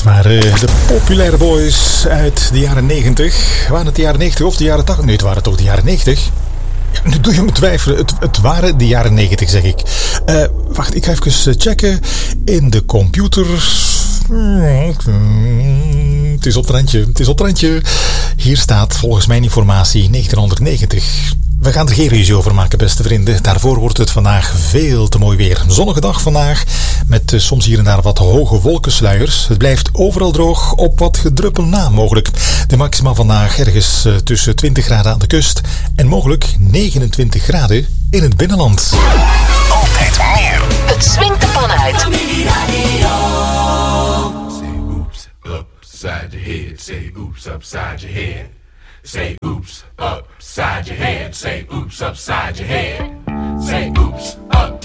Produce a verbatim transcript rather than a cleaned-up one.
Maar uh, de populaire boys uit de jaren negentig. Waren het de jaren negentig of de jaren tachtig? Nee, het waren toch de jaren negentig? Ja, nu doe je me twijfelen. Het, het waren de jaren negentig, zeg ik. Uh, wacht, ik ga even checken. In de computer. Het is op het randje. Het is op het randje. Hier staat volgens mijn informatie negentienhonderdnegentig. We gaan er geen ruzie over maken, beste vrienden. Daarvoor wordt het vandaag veel te mooi weer. Een zonnige dag vandaag, met uh, soms hier en daar wat hoge wolkensluiers. Het blijft overal droog, op wat gedruppel na mogelijk. De maxima vandaag ergens uh, tussen twintig graden aan de kust en mogelijk negenentwintig graden in het binnenland. Altijd meer. Het swingt de pan uit. Say oops, upside your head. Say oops, upside your head. Say oops, upside your head. Say oops, upside your head. Say oops, up.